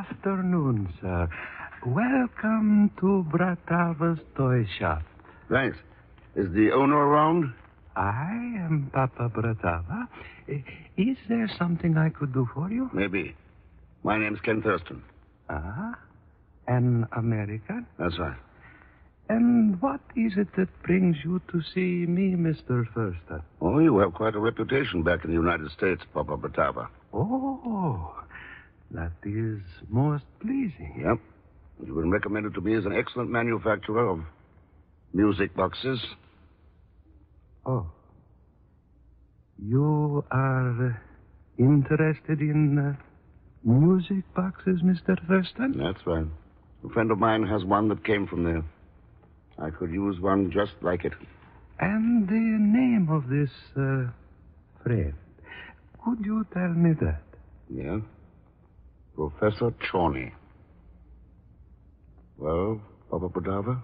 afternoon, sir. Welcome to Bratava's toy shop. Thanks. Is the owner around? I am Papa Bratava. Is there something I could do for you? Maybe. My name's Ken Thurston. Ah, an American? That's right. And what is it that brings you to see me, Mr. Thurston? Oh, you have quite a reputation back in the United States, Papa Bratava. Oh, that is most pleasing. Yep. You've been recommended to me as an excellent manufacturer of music boxes. Oh. You are interested in music boxes, Mr. Thurston? That's right. A friend of mine has one that came from there. I could use one just like it. And the name of this friend, could you tell me that? Yeah. Professor Chorney. Well, Papa Bratava?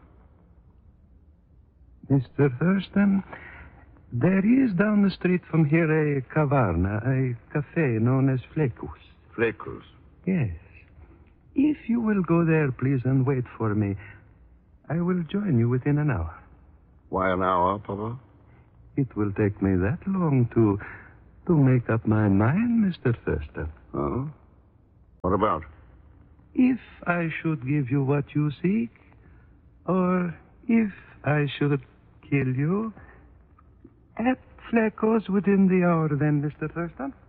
Mr. Thurston, there is down the street from here a caverna, a cafe known as Flecus. Flecus? Yes. If you will go there, please, and wait for me, I will join you within an hour. Why an hour, Papa? It will take me that long to make up my mind, Mr. Thurston. Oh? What about? If I should give you what you seek, or if I should kill you, at Flecos within the hour then, Mr. Thurston.